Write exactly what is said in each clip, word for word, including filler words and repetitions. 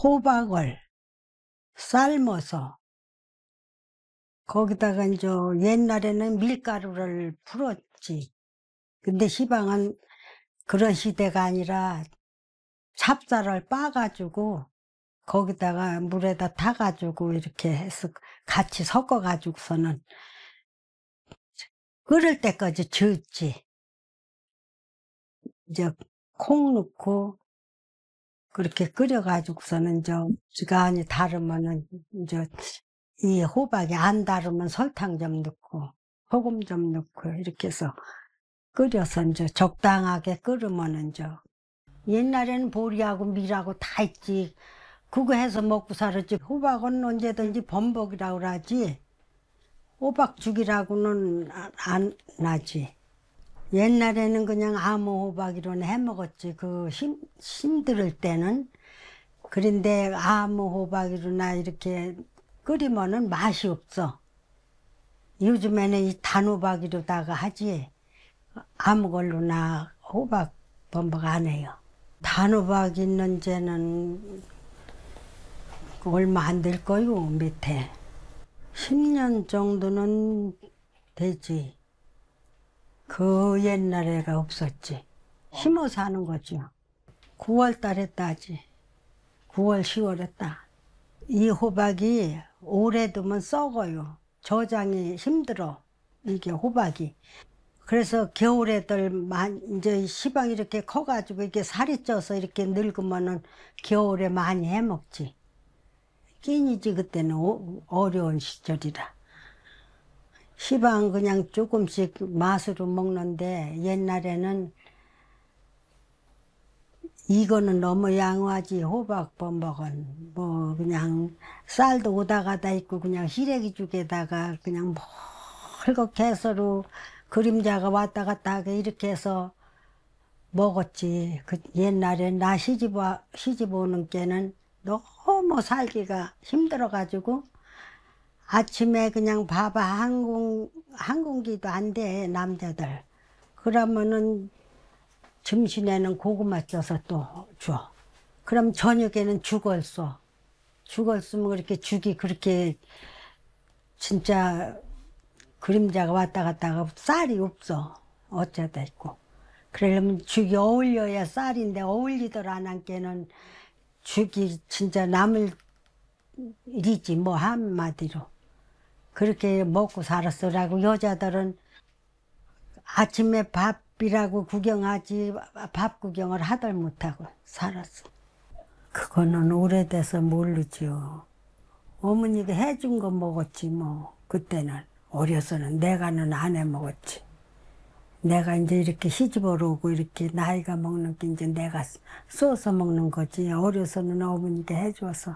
호박을 삶아서 거기다가 이제 옛날에는 밀가루를 풀었지. 근데 시방은 그런 시대가 아니라 찹쌀을 빻아가지고 거기다가 물에다 타가지고 이렇게 해서 같이 섞어가지고서는 끓을 때까지 저었지. 이제 콩 넣고 그렇게 끓여가지고서는 이제 시간이 다르면은 이제 이 호박이 안 다르면 설탕 좀 넣고 소금 좀 넣고 이렇게 해서 끓여서 이제 적당하게 끓으면은 이제 옛날에는 보리하고 밀하고 다 있지. 그거 해서 먹고 살았지. 호박은 언제든지 범벅이라고 그러지. 호박죽이라고는 안, 안 나지. 옛날에는 그냥 아무 호박이로는 해 먹었지. 그 힘, 힘들 때는. 그런데 아무 호박이로나 이렇게 끓이면은 맛이 없어. 요즘에는 이 단호박이로다가 하지. 아무 걸로나 호박 범벅 안 해요. 단호박 있는 데는 얼마 안 될 거요, 밑에. 십 년 정도는 되지. 그 옛날에가 없었지. 심어서 하는 거죠. 구월 달에 따지. 구월, 시월에 따. 이 호박이 오래 두면 썩어요. 저장이 힘들어. 이게 호박이. 그래서 겨울에들 이제 시방 이렇게 커가지고 이렇게 살이 쪄서 이렇게 늙으면은 겨울에 많이 해 먹지. 끼니지 그때는 오, 어려운 시절이라. 시방 그냥 조금씩 맛으로 먹는데 옛날에는 이거는 너무 양호하지. 호박 범벅은 뭐 그냥 쌀도 오다 가다 있고 그냥 시래기 죽에다가 그냥 멀겋게 해서로 그림자가 왔다 갔다 하게 이렇게 해서 먹었지. 그 옛날에 나 시집 와 시집 오는 게는 너무 살기가 힘들어가지고 아침에 그냥 밥 한 공, 한 공기도 안 돼, 남자들. 그러면은 점심에는 고구마 쪄서 또 줘. 그럼 저녁에는 죽을 써. 죽을 쓰면 그렇게 죽이 그렇게 진짜 그림자가 왔다 갔다 하고 쌀이 없어. 어쩌다 있고. 그러려면 죽이 어울려야 쌀인데 어울리들 안 한 게는 죽이 진짜 남을 일이지 뭐 한마디로. 그렇게 먹고 살았으라고. 여자들은 아침에 밥이라고 구경하지 밥 구경을 하들 못하고 살았어. 그거는 오래돼서 모르죠. 어머니가 해준 거 먹었지 뭐. 그때는 어려서는 내가는 안 해 먹었지. 내가 이제 이렇게 시집을 오고 이렇게 나이가 먹는 게 이제 내가 써서 먹는 거지. 어려서는 어머니가 해줘서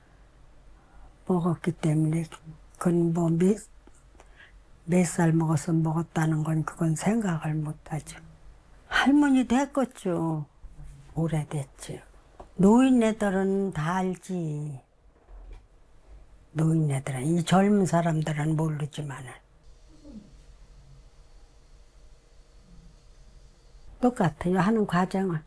먹었기 때문에 그건 뭐 몇 살 먹어서 먹었다는 건 그건 생각을 못하죠. 할머니도 했겠죠. 오래됐죠. 노인네들은 다 알지. 노인네들은. 이 젊은 사람들은 모르지만은. 똑같아요, 하는 과정은.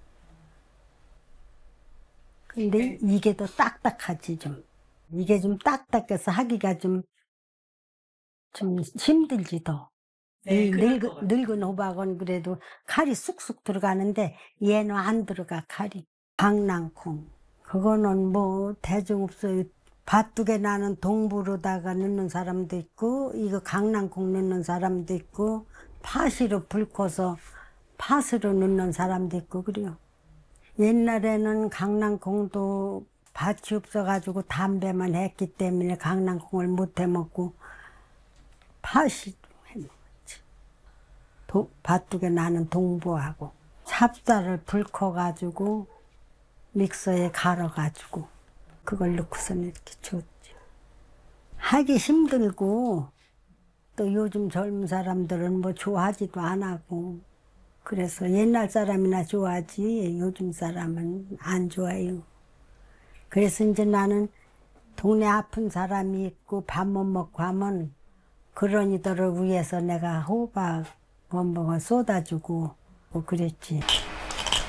근데 이게 더 딱딱하지, 좀. 이게 좀 딱딱해서 하기가 좀, 좀 힘들지, 더. 네, 이 그럴 것 늙은, 같아요. 늙은 호박은 그래도 칼이 쑥쑥 들어가는데 얘는 안 들어가, 칼이. 강낭콩. 그거는 뭐 대중 없어요. 밭두개 나는 동부로다가 넣는 사람도 있고, 이거 강낭콩 넣는 사람도 있고, 파시로 불켜서 팥으로 넣는 사람도 있고 그래요. 옛날에는 강낭콩도 밭이 없어가지고 담배만 했기 때문에 강낭콩을 못 해먹고 팥이 해먹었지. 도, 밭두개 나는 동부하고 찹쌀을 불켜가지고 믹서에 갈아가지고 그걸 넣고서는 이렇게 줬죠. 하기 힘들고 또 요즘 젊은 사람들은 뭐 좋아하지도 안 하고 그래서 옛날 사람이나 좋아하지 요즘 사람은 안 좋아해요. 그래서 이제 나는 동네 아픈 사람이 있고 밥 못 먹고 하면 그런 이들을 위해서 내가 호박 범벅을 쏟아주고 뭐 그랬지.